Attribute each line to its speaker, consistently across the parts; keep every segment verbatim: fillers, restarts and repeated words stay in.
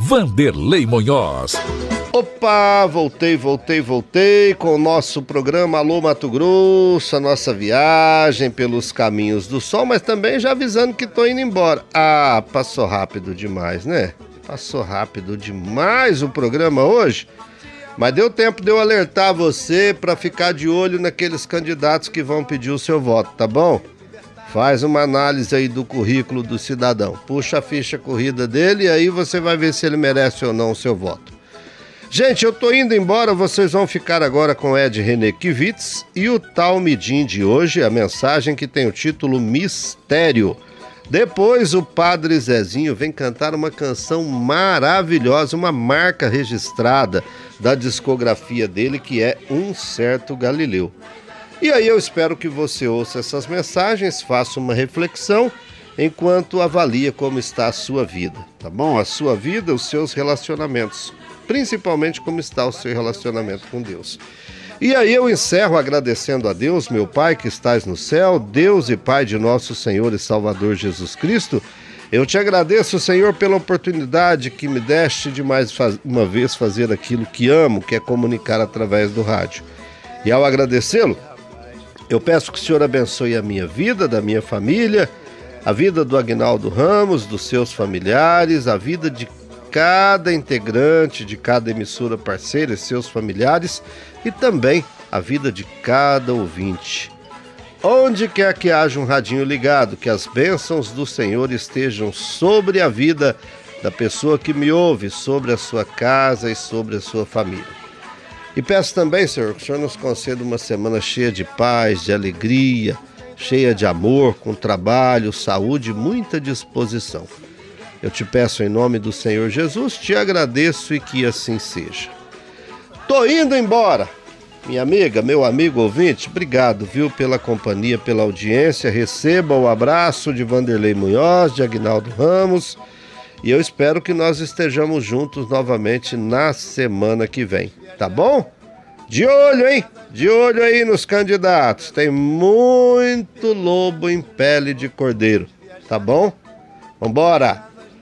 Speaker 1: Vanderlei Munhoz.
Speaker 2: Opa, voltei, voltei, voltei com o nosso programa Alô Mato Grosso, a nossa viagem pelos caminhos do sol, mas também já avisando que tô indo embora. Ah, passou rápido demais, né? Passou rápido demais o programa hoje, mas deu tempo de eu alertar você para ficar de olho naqueles candidatos que vão pedir o seu voto, tá bom? Faz uma análise aí do currículo do cidadão, puxa a ficha corrida dele e aí você vai ver se ele merece ou não o seu voto. Gente, eu tô indo embora, vocês vão ficar agora com Ed Renekiewicz e o Talmidim de hoje, a mensagem que tem o título Mistério. Depois o Padre Zezinho vem cantar uma canção maravilhosa, uma marca registrada da discografia dele, que é Um Certo Galileu. E aí eu espero que você ouça essas mensagens, faça uma reflexão, enquanto avalia como está a sua vida, tá bom? A sua vida, os seus relacionamentos, principalmente como está o seu relacionamento com Deus. E aí eu encerro agradecendo a Deus, meu Pai que estás no céu, Deus e Pai de nosso Senhor e Salvador Jesus Cristo. Eu te agradeço, Senhor, pela oportunidade que me deste de mais uma vez fazer aquilo que amo, que é comunicar através do rádio. E ao agradecê-lo, eu peço que o Senhor abençoe a minha vida, da minha família, a vida do Aguinaldo Ramos, dos seus familiares, a vida de cada integrante de cada emissora parceira e seus familiares e também a vida de cada ouvinte. Onde quer que haja um radinho ligado, que as bênçãos do Senhor estejam sobre a vida da pessoa que me ouve, sobre a sua casa e sobre a sua família. E peço também, Senhor, que o Senhor nos conceda uma semana cheia de paz, de alegria, cheia de amor, com trabalho, saúde e muita disposição. Eu te peço em nome do Senhor Jesus, te agradeço e que assim seja. Tô indo embora. Minha amiga, meu amigo ouvinte, obrigado, viu, pela companhia, pela audiência. Receba o abraço de Vanderlei Munhoz, de Aguinaldo Ramos. E eu espero que nós estejamos juntos novamente na semana que vem, tá bom? De olho, hein? De olho aí nos candidatos. Tem muito lobo em pele de cordeiro, tá bom? Vambora!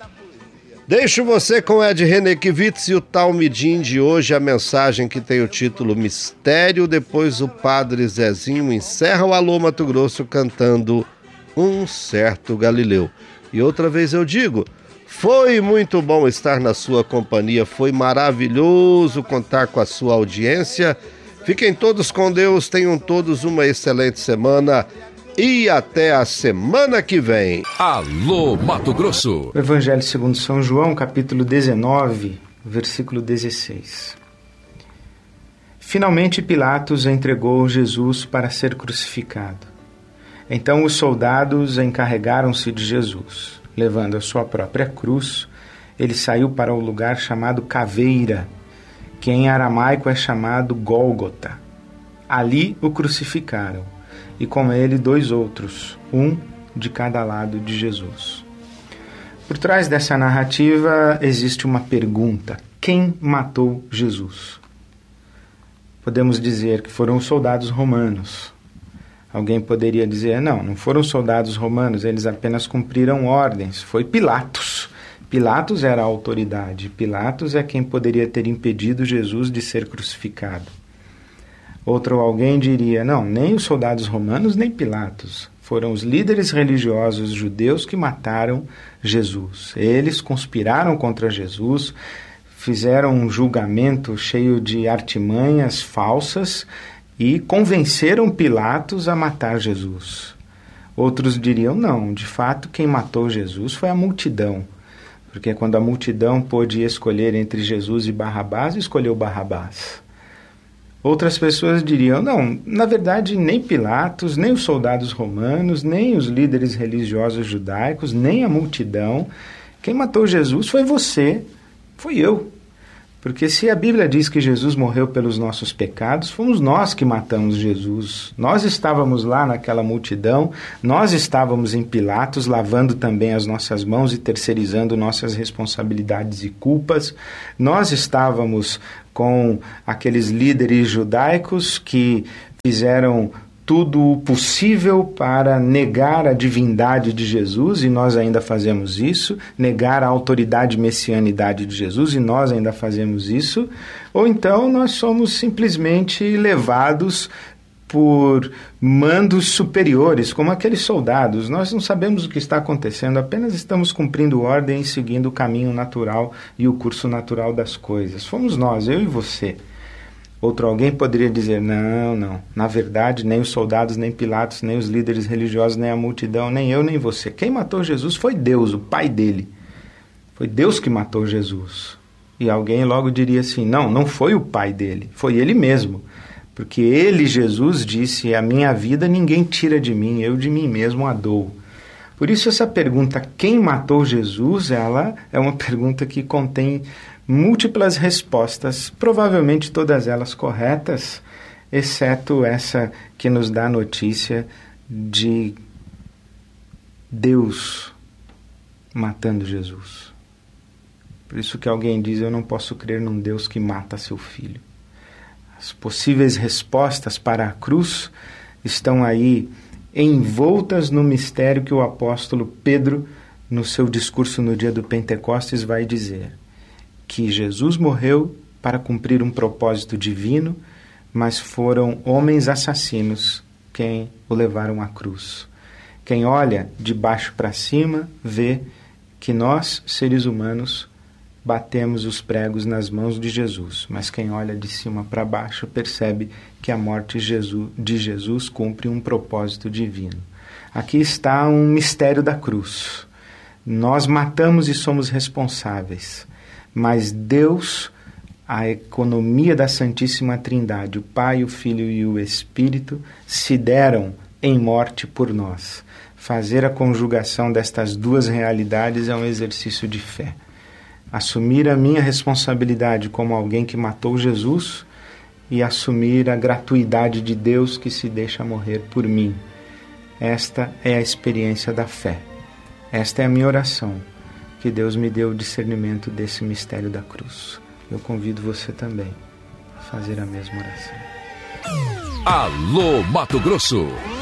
Speaker 2: Deixo você com Ed Renekiewicz e o Talmidim de hoje, a mensagem que tem o título Mistério. Depois o Padre Zezinho encerra o Alô Mato Grosso cantando Um Certo Galileu. E outra vez eu digo, foi muito bom estar na sua companhia, foi maravilhoso contar com a sua audiência. Fiquem todos com Deus, tenham todos uma excelente semana. E até a semana que vem.
Speaker 1: Alô Mato Grosso.
Speaker 3: O Evangelho segundo São João, capítulo dezenove, versículo dezesseis. Finalmente Pilatos entregou Jesus para ser crucificado. Então os soldados encarregaram-se de Jesus. Levando a sua própria cruz, ele saiu para o lugar chamado Caveira, que em aramaico é chamado Gólgota. Ali o crucificaram. E com ele dois outros, um de cada lado de Jesus. Por trás dessa narrativa existe uma pergunta: quem matou Jesus? Podemos dizer que foram os soldados romanos. Alguém poderia dizer, não, não foram soldados romanos, eles apenas cumpriram ordens, foi Pilatos. Pilatos era a autoridade, Pilatos é quem poderia ter impedido Jesus de ser crucificado. Outro alguém diria, não, nem os soldados romanos, nem Pilatos. Foram os líderes religiosos judeus que mataram Jesus. Eles conspiraram contra Jesus, fizeram um julgamento cheio de artimanhas falsas e convenceram Pilatos a matar Jesus. Outros diriam, não, de fato quem matou Jesus foi a multidão. Porque quando a multidão pôde escolher entre Jesus e Barrabás, escolheu Barrabás. Outras pessoas diriam, não, na verdade nem Pilatos, nem os soldados romanos, nem os líderes religiosos judaicos, nem a multidão. Quem matou Jesus foi você, foi eu. Porque se a Bíblia diz que Jesus morreu pelos nossos pecados, fomos nós que matamos Jesus. Nós estávamos lá naquela multidão, nós estávamos em Pilatos, lavando também as nossas mãos e terceirizando nossas responsabilidades e culpas. Nós estávamos com aqueles líderes judaicos que fizeram tudo o possível para negar a divindade de Jesus, e nós ainda fazemos isso, negar a autoridade e messianidade de Jesus, e nós ainda fazemos isso, ou então nós somos simplesmente levados por mandos superiores, como aqueles soldados. Nós não sabemos o que está acontecendo, apenas estamos cumprindo ordem e seguindo o caminho natural e o curso natural das coisas. Fomos nós, eu e você. Outro alguém poderia dizer, não, não, na verdade nem os soldados, nem Pilatos, nem os líderes religiosos, nem a multidão, nem eu, nem você. Quem matou Jesus foi Deus, o Pai dele. Foi Deus que matou Jesus. E alguém logo diria assim, não, não foi o Pai dele, foi ele mesmo. Porque ele, Jesus, disse, a minha vida ninguém tira de mim, eu de mim mesmo a dou. Por isso essa pergunta, quem matou Jesus, ela é uma pergunta que contém múltiplas respostas, provavelmente todas elas corretas, exceto essa que nos dá a notícia de Deus matando Jesus. Por isso que alguém diz, eu não posso crer num Deus que mata seu filho. As possíveis respostas para a cruz estão aí envoltas no mistério que o apóstolo Pedro, no seu discurso no dia do Pentecostes, vai dizer. Que Jesus morreu para cumprir um propósito divino, mas foram homens assassinos quem o levaram à cruz. Quem olha de baixo para cima vê que nós, seres humanos, batemos os pregos nas mãos de Jesus, mas quem olha de cima para baixo percebe que a morte de Jesus cumpre um propósito divino. Aqui está um mistério da cruz. Nós matamos e somos responsáveis. Mas Deus, a economia da Santíssima Trindade, o Pai, o Filho e o Espírito, se deram em morte por nós. Fazer a conjugação destas duas realidades é um exercício de fé. Assumir a minha responsabilidade como alguém que matou Jesus e assumir a gratuidade de Deus que se deixa morrer por mim. Esta é a experiência da fé. Esta é a minha oração. Que Deus me deu o discernimento desse mistério da cruz. Eu convido você também a fazer a mesma oração.
Speaker 1: Alô, Mato Grosso!